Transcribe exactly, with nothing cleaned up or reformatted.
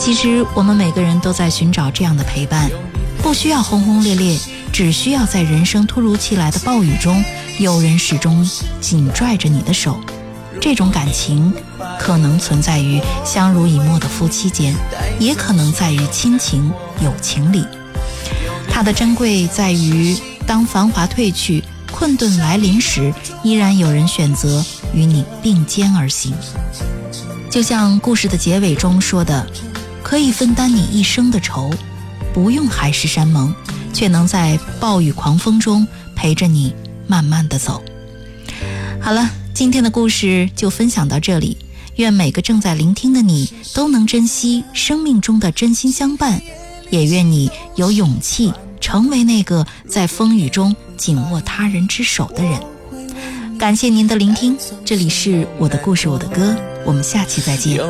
其实我们每个人都在寻找这样的陪伴，不需要轰轰烈烈，只需要在人生突如其来的暴雨中，有人始终紧拽着你的手。这种感情可能存在于相濡以沫的夫妻间，也可能在于亲情友情里。它的珍贵在于，当繁华褪去，困顿来临时，依然有人选择与你并肩而行。就像故事的结尾中说的，可以分担你一生的愁，不用海誓山盟，却能在暴雨狂风中陪着你慢慢的走。好了，今天的故事就分享到这里，愿每个正在聆听的你都能珍惜生命中的真心相伴，也愿你有勇气成为那个在风雨中紧握他人之手的人。感谢您的聆听，这里是我的故事我的歌，我们下期再见。